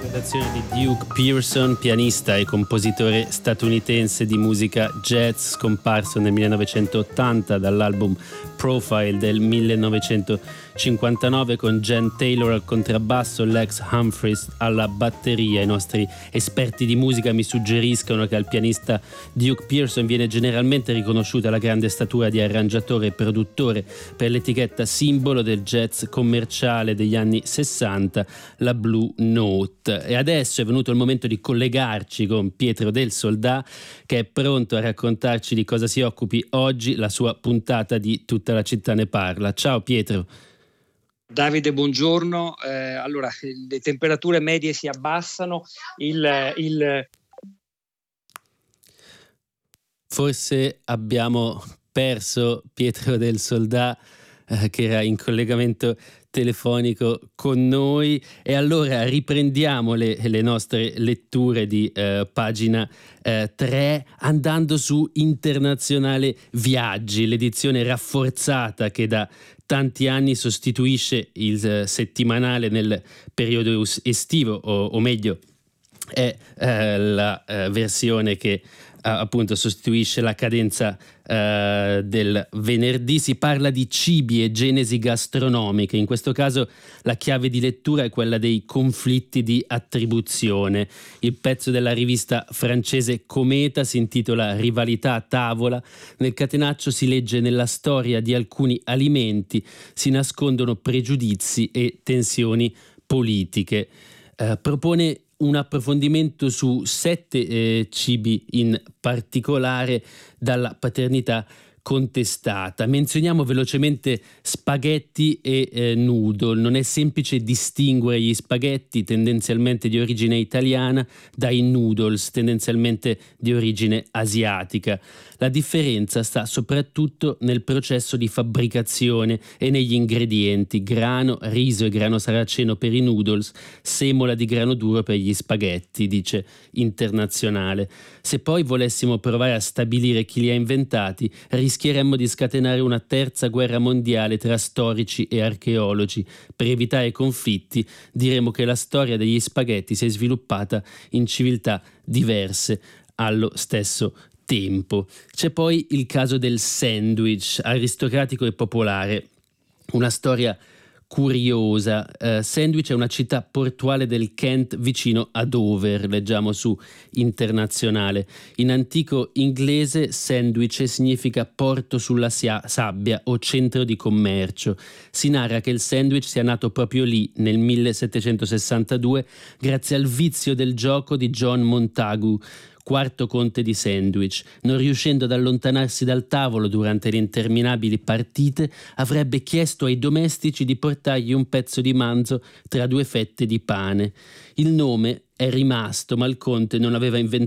Interpretazione di Duke Pearson, pianista e compositore statunitense di musica jazz, scomparso nel 1980 dall'album Profile del 1959, con Jen Taylor al contrabbasso, Lex Humphries alla batteria. I nostri esperti di musica mi suggeriscono che al pianista Duke Pearson viene generalmente riconosciuta la grande statura di arrangiatore e produttore per l'etichetta simbolo del jazz commerciale degli anni 60, la Blue Note. E adesso è venuto il momento di collegarci con Pietro del Soldà, che è pronto a raccontarci di cosa si occupi oggi, la sua puntata di Tutta la città ne parla. Ciao Pietro. Davide, buongiorno. Allora, le temperature medie si abbassano, Forse abbiamo perso Pietro del Soldà, che era in collegamento telefonico con noi, e allora riprendiamo le nostre letture di pagina 3 andando su Internazionale Viaggi, l'edizione rafforzata che da tanti anni sostituisce il settimanale nel periodo estivo, o meglio è la versione che appunto sostituisce la cadenza del venerdì. Si parla di cibi e genesi gastronomiche. In questo caso la chiave di lettura è quella dei conflitti di attribuzione. Il pezzo della rivista francese Cometa si intitola Rivalità a tavola. Nel catenaccio si legge: nella storia di alcuni alimenti si nascondono pregiudizi e tensioni politiche. Propone un approfondimento su 7 cibi in particolare dalla paternità contestata. Menzioniamo velocemente spaghetti e noodle. Non è semplice distinguere gli spaghetti, tendenzialmente di origine italiana, dai noodles, tendenzialmente di origine asiatica. La differenza sta soprattutto nel processo di fabbricazione e negli ingredienti: grano, riso e grano saraceno per i noodles, semola di grano duro per gli spaghetti, dice Internazionale. Se poi volessimo provare a stabilire chi li ha inventati, rischieremmo di scatenare una terza guerra mondiale tra storici e archeologi. Per evitare conflitti, diremo che la storia degli spaghetti si è sviluppata in civiltà diverse allo stesso tempo. C'è poi il caso del sandwich, aristocratico e popolare. Una storia curiosa. Sandwich è una città portuale del Kent vicino a Dover, leggiamo su Internazionale. In antico inglese Sandwich significa porto sulla sabbia o centro di commercio. Si narra che il sandwich sia nato proprio lì nel 1762 grazie al vizio del gioco di John Montagu, quarto conte di Sandwich. Non riuscendo ad allontanarsi dal tavolo durante le interminabili partite, avrebbe chiesto ai domestici di portargli un pezzo di manzo tra 2 fette di pane. Il nome è rimasto, ma il conte non aveva